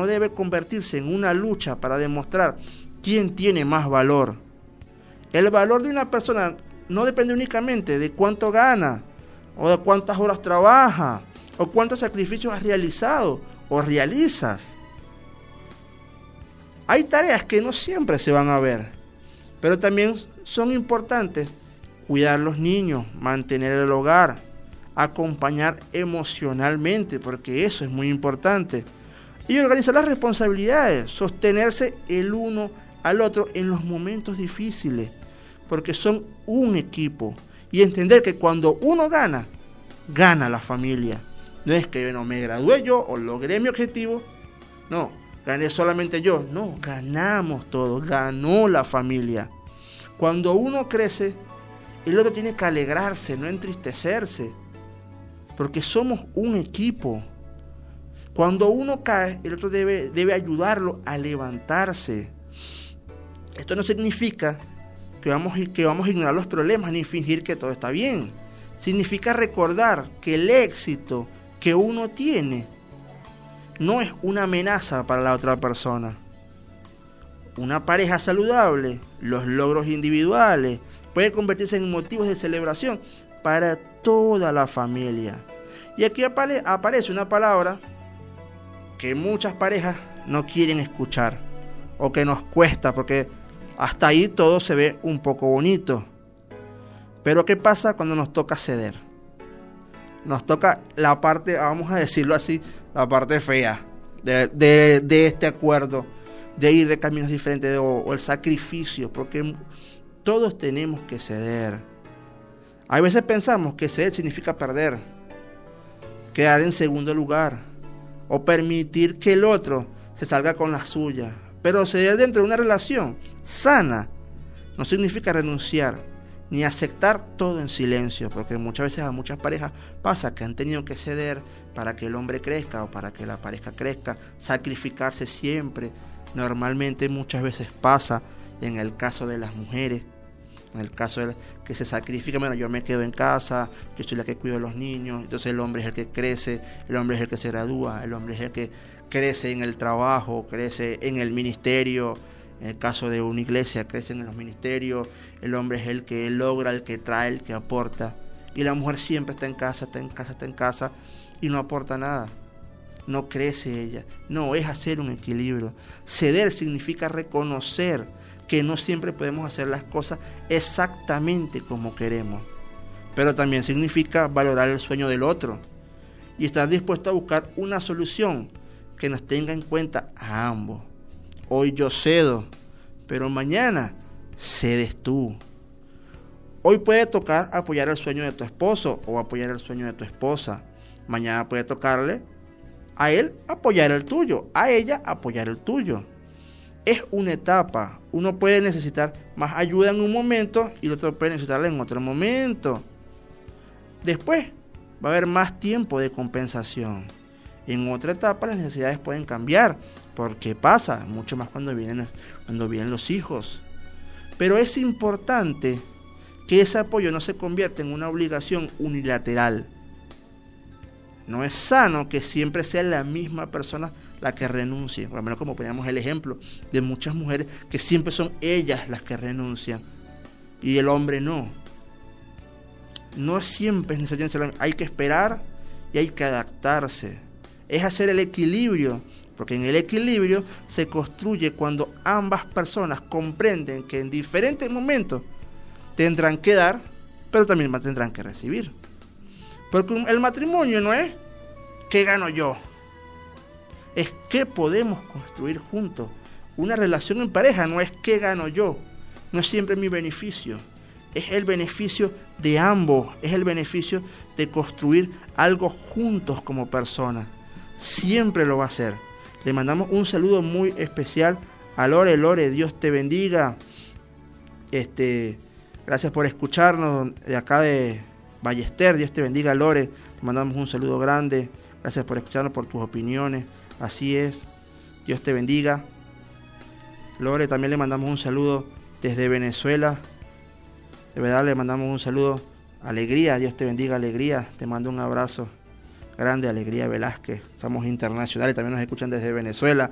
no debe convertirse en una lucha para demostrar quién tiene más valor. El valor de una persona no depende únicamente de cuánto gana, o de cuántas horas trabaja, o cuántos sacrificios has realizado o realizas. Hay tareas que no siempre se van a ver, pero también son importantes cuidar a los niños, mantener el hogar, acompañar emocionalmente, porque eso es muy importante, y organizar las responsabilidades, sostenerse el uno al otro en los momentos difíciles, porque son un equipo, y entender que cuando uno gana, gana la familia. No es que no me gradué yo o logré mi objetivo, no, gané solamente yo, no, ganamos todos, ganó la familia. Cuando uno crece, el otro tiene que alegrarse, no entristecerse, porque somos un equipo. Cuando uno cae, el otro debe ayudarlo a levantarse. Esto no significa que vamos a ignorar los problemas ni fingir que todo está bien. Significa recordar que el éxito que uno tiene no es una amenaza para la otra persona. Una pareja saludable, los logros individuales, puede convertirse en motivos de celebración para toda la familia. Y aquí aparece una palabra que muchas parejas no quieren escuchar, o que nos cuesta, porque hasta ahí todo se ve un poco bonito. Pero ¿qué pasa cuando nos toca ceder? Nos toca la parte, vamos a decirlo así, la parte fea de este acuerdo, de ir de caminos diferentes, o el sacrificio, porque todos tenemos que ceder. A veces pensamos que ceder significa perder, quedar en segundo lugar, o permitir que el otro se salga con la suya. Pero ceder dentro de una relación sana no significa renunciar, ni aceptar todo en silencio, porque muchas veces a muchas parejas pasa que han tenido que ceder para que el hombre crezca o para que la pareja crezca, sacrificarse siempre. Normalmente muchas veces pasa en el caso de las mujeres, en el caso de que se sacrifica, bueno, yo me quedo en casa, yo soy la que cuido a los niños, entonces el hombre es el que crece, el hombre es el que se gradúa, el hombre es el que crece en el trabajo, crece en el ministerio. En el caso de una iglesia, crecen en los ministerios, el hombre es el que logra, el que trae, el que aporta. Y la mujer siempre está en casa, y no aporta nada. No crece ella. No, es hacer un equilibrio. Ceder significa reconocer que no siempre podemos hacer las cosas exactamente como queremos. Pero también significa valorar el sueño del otro y estar dispuesto a buscar una solución que nos tenga en cuenta a ambos. Hoy yo cedo, pero mañana cedes tú. Hoy puede tocar apoyar el sueño de tu esposo o apoyar el sueño de tu esposa. Mañana puede tocarle a él apoyar el tuyo, a ella apoyar el tuyo. Es una etapa. Uno puede necesitar más ayuda en un momento y el otro puede necesitarla en otro momento. Después va a haber más tiempo de compensación. En otra etapa las necesidades pueden cambiar, porque pasa mucho más cuando vienen los hijos. Pero es importante que ese apoyo no se convierta en una obligación unilateral. No es sano que siempre sea la misma persona la que renuncie. Por lo menos como poníamos el ejemplo de muchas mujeres que siempre son ellas las que renuncian y el hombre no. No siempre es necesario, hay que esperar y hay que adaptarse. Es hacer el equilibrio, porque en el equilibrio se construye cuando ambas personas comprenden que en diferentes momentos tendrán que dar, pero también tendrán que recibir. Porque el matrimonio no es ¿qué gano yo? Es ¿qué podemos construir juntos? Una relación en pareja no es ¿qué gano yo? No es siempre mi beneficio. Es el beneficio de ambos. Es el beneficio de construir algo juntos como personas. Siempre lo va a hacer. Le mandamos un saludo muy especial a Lore. Lore, Dios te bendiga. Gracias por escucharnos de acá de Ballester. Dios te bendiga, Lore. Te mandamos un saludo grande. Gracias por escucharnos, por tus opiniones. Así es. Dios te bendiga. Lore, también le mandamos un saludo desde Venezuela. De verdad le mandamos un saludo. Alegría, Dios te bendiga, Alegría. Te mando un abrazo grande, Alegría Velázquez. Somos internacionales, también nos escuchan desde Venezuela.